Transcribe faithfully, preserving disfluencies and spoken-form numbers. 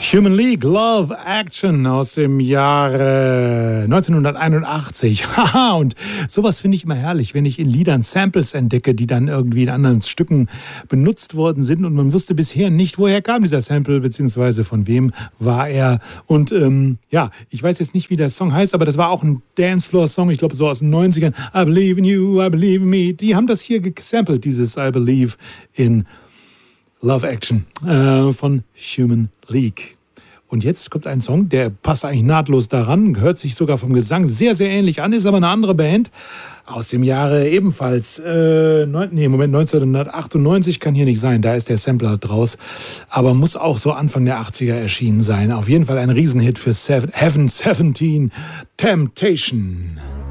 Human League, Love Action aus dem Jahre neunzehnhunderteinundachtzig. Haha, und sowas finde ich immer herrlich, wenn ich in Liedern Samples entdecke, die dann irgendwie in anderen Stücken benutzt worden sind und man wusste bisher nicht, woher kam dieser Sample, beziehungsweise von wem war er. Und ähm, ja, ich weiß jetzt nicht, wie der Song heißt, aber das war auch ein Dancefloor-Song, ich glaube so aus den neunzigern. I believe in you, I believe in me. Die haben das hier gesampelt, dieses I believe in Love Action äh, von Human League. Und jetzt kommt ein Song, der passt eigentlich nahtlos daran, hört sich sogar vom Gesang sehr, sehr ähnlich an, ist aber eine andere Band aus dem Jahre ebenfalls, äh, neun, nee, Moment, neunzehnhundertachtundneunzig kann hier nicht sein, da ist der Sampler draus, aber muss auch so Anfang der achtziger erschienen sein. Auf jeden Fall ein Riesenhit für Heaven siebzehn, Temptation.